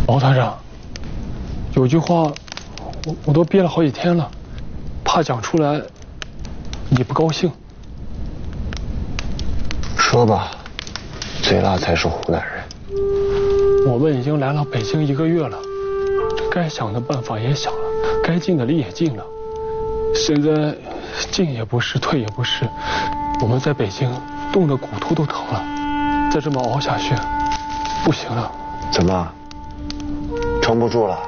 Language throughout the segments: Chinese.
毛团长，有句话我都憋了好几天了，怕讲出来你不高兴。 说吧，嘴辣才是湖南人。 我们已经来了北京1个月了，该想的办法也想了，该尽的力也尽了，现在进也不是，退也不是，我们在北京冻得骨头都疼了，再这么熬下去，不行了。 怎么，撑不住了？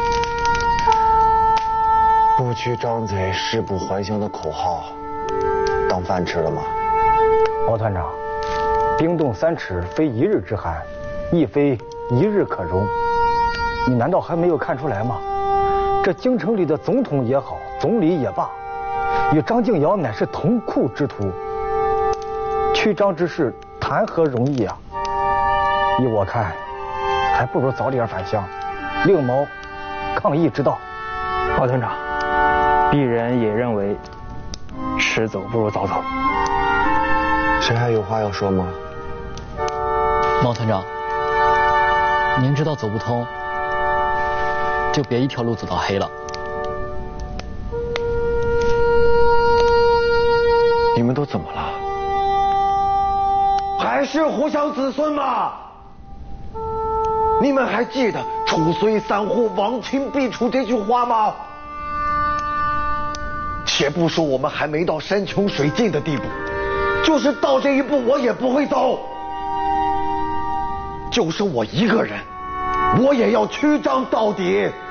不屈张贼，誓不还乡的口号，当饭吃了吗？ 毛团长，冰冻3尺非一日之寒，亦非一日可容。你难道还没有看出来吗？这京城里的总统也好，总理也罢，与张敬尧乃是同库之徒，屈张之事谈何容易啊！依我看，还不如早点返乡，另谋抗疫之道。 毛团长，鄙人也认为，迟走不如早走。 谁还有话要说吗？ 毛团长，您知道走不通，就别一条路走到黑了。 你们都怎么了？还是互相子孙吗？你们还记得“楚虽三户，亡秦必楚”这句话吗？且不说我们还没到山穷水尽的地步，就是到这一步我也不会走。就剩我一个人，我也要屈张到底。